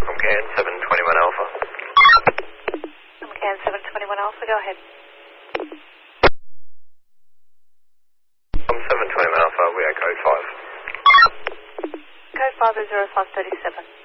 From Can 721 Alpha. From Can 721 Alpha, go ahead. From 721 Alpha, we are code 5. Code 5 is 0537.